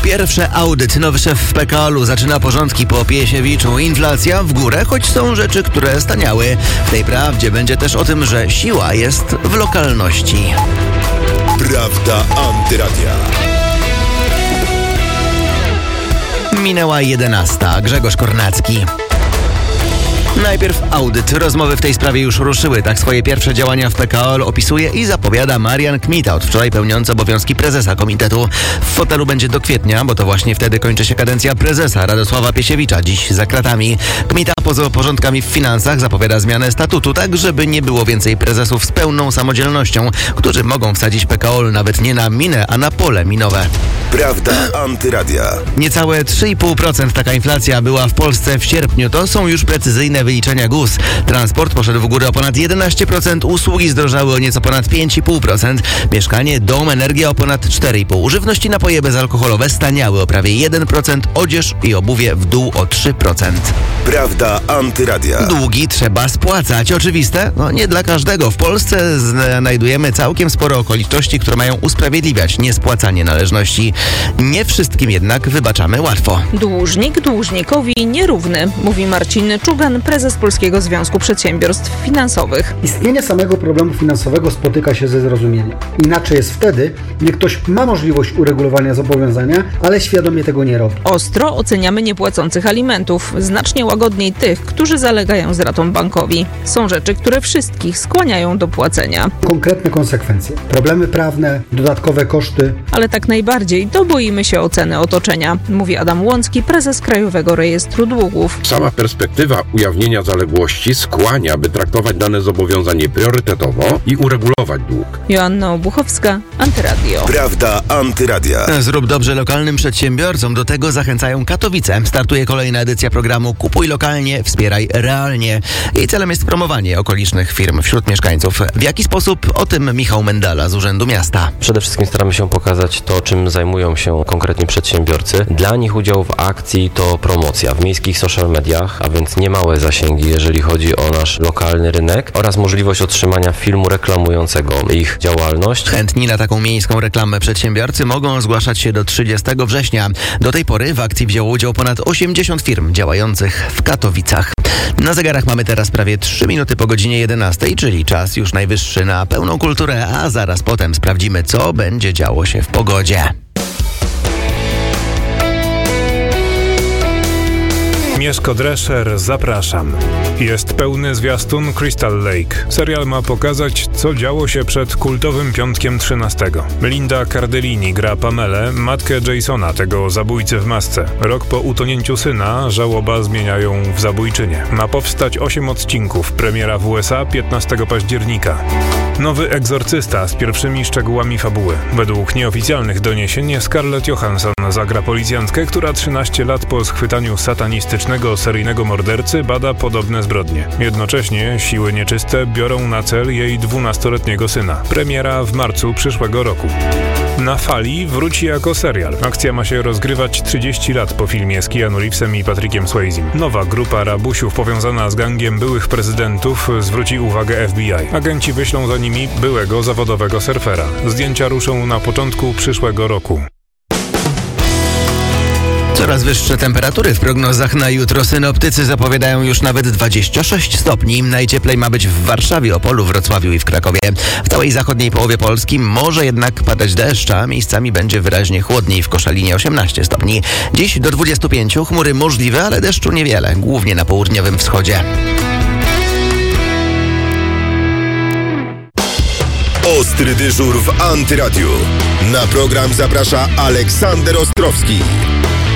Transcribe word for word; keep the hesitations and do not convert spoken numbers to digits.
Pierwszy audyt. Nowy szef w P K O-u zaczyna porządki po Piesiewiczu. Inflacja w górę, choć są rzeczy, które staniały. W tej prawdzie będzie też o tym, że siła jest w lokalności. Prawda Antyradia. Minęła jedenasta. Grzegorz Kornacki. Najpierw audyt. Rozmowy w tej sprawie już ruszyły. Tak swoje pierwsze działania w P K O opisuje i zapowiada Marian Kmita, od wczoraj pełniący obowiązki prezesa komitetu. W fotelu będzie do kwietnia, bo to właśnie wtedy kończy się kadencja prezesa Radosława Piesiewicza, dziś za kratami. Kmita poza porządkami w finansach zapowiada zmianę statutu, tak żeby nie było więcej prezesów z pełną samodzielnością, którzy mogą wsadzić P K O nawet nie na minę, a na pole minowe. Prawda Antyradia. Niecałe trzy i pół procent taka inflacja była w Polsce w sierpniu. To są już precyzyjne wyliczenia G U S. Transport poszedł w górę o ponad jedenaście procent, usługi zdrożały o nieco ponad pięć i pół procent, mieszkanie, dom, energia o ponad cztery i pół procent. Żywność i napoje bezalkoholowe staniały o prawie jeden procent, odzież i obuwie w dół o trzy procent. Prawda Antyradia. Długi trzeba spłacać. Oczywiste? No nie dla każdego. W Polsce znajdujemy całkiem sporo okoliczności, które mają usprawiedliwiać niespłacanie należności. Nie wszystkim jednak wybaczamy łatwo. Dłużnik dłużnikowi nierówny, mówi Marcin Czugan, prezes Polskiego Związku Przedsiębiorstw Finansowych. Istnienie samego problemu finansowego spotyka się ze zrozumieniem. Inaczej jest wtedy, gdy ktoś ma możliwość uregulowania zobowiązania, ale świadomie tego nie robi. Ostro oceniamy niepłacących alimentów, znacznie łagodniej tych, którzy zalegają z ratą bankowi. Są rzeczy, które wszystkich skłaniają do płacenia. Konkretne konsekwencje, problemy prawne, dodatkowe koszty. Ale tak najbardziej to boimy się oceny otoczenia, mówi Adam Łącki, prezes Krajowego Rejestru Długów. Sama perspektywa ujawnienia zaległości skłania, by traktować dane zobowiązanie priorytetowo i uregulować dług. Joanna Obuchowska, Antyradio. Prawda Antyradia. Zrób dobrze lokalnym przedsiębiorcom. Do tego zachęcają Katowice. Startuje kolejna edycja programu Kupuj lokalnie, wspieraj realnie. Jej celem jest promowanie okolicznych firm wśród mieszkańców. W jaki sposób? O tym Michał Mendala z Urzędu Miasta. Przede wszystkim staramy się pokazać to, czym zajmują się konkretni przedsiębiorcy. Dla nich udział w akcji to promocja w miejskich social mediach, a więc niemałe zasięgi, jeżeli chodzi o nasz lokalny rynek oraz możliwość otrzymania filmu reklamującego ich działalność. Chętni na taką miejską reklamę przedsiębiorcy mogą zgłaszać się do trzydziestego września. Do tej pory w akcji wzięło udział ponad osiemdziesiąt firm działających w Katowicach. Na zegarach mamy teraz prawie trzy minuty po godzinie jedenastej, czyli czas już najwyższy na pełną kulturę, a zaraz potem sprawdzimy, co będzie działo się w pogodzie. Mieszko Drescher, zapraszam. Jest pełny zwiastun Crystal Lake. Serial ma pokazać, co działo się przed kultowym piątkiem trzynastego. Linda Cardellini gra Pamelę, matkę Jasona, tego zabójcy w masce. Rok po utonięciu syna żałoba zmienia ją w zabójczynię. Ma powstać osiem odcinków. Premiera w U S A piętnastego października. Nowy egzorcysta z pierwszymi szczegółami fabuły. Według nieoficjalnych doniesień Scarlett Johansson zagra policjantkę, która trzynaście lat po schwytaniu satanistycznego seryjnego mordercy bada podobne zbrodnie. Jednocześnie siły nieczyste biorą na cel jej dwunastoletniego syna. Premiera w marcu przyszłego roku. Na fali wróci jako serial. Akcja ma się rozgrywać trzydzieści lat po filmie z Keanu Reevesem i Patrickiem Swayzem. Nowa grupa rabusiów powiązana z gangiem byłych prezydentów zwróci uwagę F B I. Agenci wyślą za nimi byłego zawodowego surfera. Zdjęcia ruszą na początku przyszłego roku. Coraz wyższe temperatury w prognozach na jutro. Synoptycy zapowiadają już nawet dwadzieścia sześć stopni. Najcieplej ma być w Warszawie, Opolu, Wrocławiu i w Krakowie. W całej zachodniej połowie Polski może jednak padać deszcz, a miejscami będzie wyraźnie chłodniej. W Koszalinie osiemnaście stopni. Dziś do dwudziestu pięciu, chmury możliwe, ale deszczu niewiele, głównie na południowym wschodzie. Ostry dyżur w Antyradiu. Na program zaprasza Aleksander Ostrowski.